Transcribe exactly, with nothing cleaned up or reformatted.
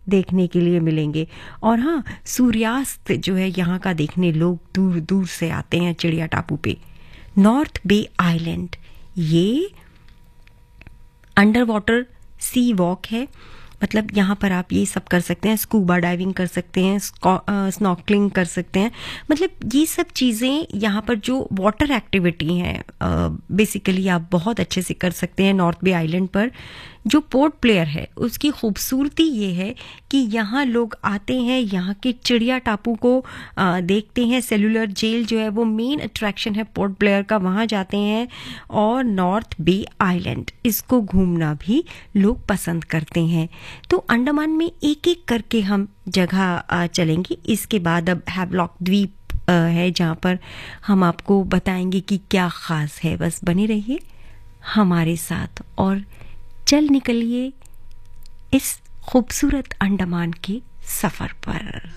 देखने के लिए मिलेंगे। और हाँ, सूर्यास्त जो है यहाँ का देखने लोग दूर दूर से आते हैं चिड़िया टापू पे। नॉर्थ बे आइलैंड, ये अंडर वाटर सी वॉक है, मतलब यहाँ पर आप ये सब कर सकते हैं, स्कूबा डाइविंग कर सकते हैं, स्नॉर्कलिंग कर सकते हैं, मतलब ये सब चीज़ें यहाँ पर जो वाटर एक्टिविटी हैं बेसिकली आप बहुत अच्छे से कर सकते हैं नॉर्थ बे आइलैंड पर। जो पोर्ट ब्लेयर है उसकी खूबसूरती ये है कि यहाँ लोग आते हैं, यहाँ के चिड़िया टापू को आ, देखते हैं। सेलुलर जेल जो है वो मेन अट्रैक्शन है पोर्ट ब्लेयर का, वहाँ जाते हैं। और नॉर्थ बे आइलैंड, इसको घूमना भी लोग पसंद करते हैं। तो अंडमान में एक एक करके हम जगह चलेंगे। इसके बाद अब हैवलॉक द्वीप है जहाँ पर हम आपको बताएंगे कि क्या ख़ास है। बस बने रहिए हमारे साथ और चल निकलिए इस खूबसूरत अंडमान के सफ़र पर।